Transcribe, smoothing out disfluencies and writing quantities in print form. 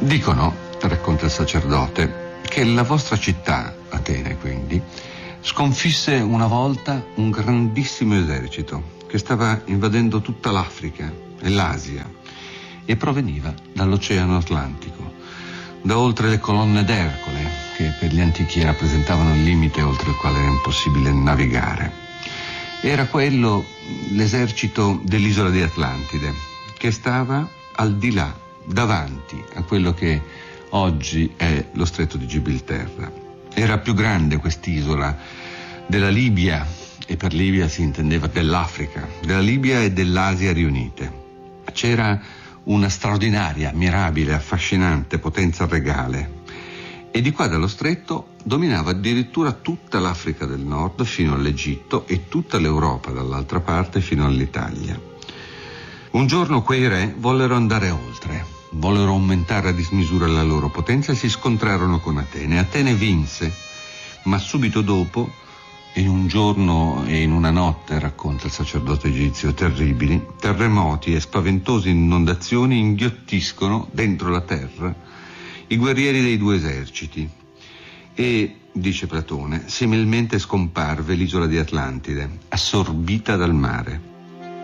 Dicono, racconta il sacerdote, che la vostra città, Atene quindi, sconfisse una volta un grandissimo esercito che stava invadendo tutta l'Africa e l'Asia e proveniva dall'Oceano Atlantico, da oltre le colonne d'Ercole, che per gli antichi rappresentavano il limite oltre il quale era impossibile navigare. Era quello l'esercito dell'isola di Atlantide, che stava al di là, davanti a quello che oggi è lo stretto di Gibilterra. Era più grande quest'isola della Libia, e per Libia si intendeva dell'Africa, della Libia e dell'Asia riunite. C'era una straordinaria, mirabile, affascinante potenza regale, e di qua dallo stretto dominava addirittura tutta l'Africa del Nord fino all'Egitto e tutta l'Europa dall'altra parte fino all'Italia. Un giorno quei re vollero andare oltre, vollero aumentare a dismisura la loro potenza e si scontrarono con Atene. Atene vinse, ma subito dopo, in un giorno e in una notte, racconta il sacerdote egizio, terribili, terremoti e spaventose inondazioni inghiottiscono dentro la terra i guerrieri dei due eserciti e, dice Platone, similmente scomparve l'isola di Atlantide, assorbita dal mare.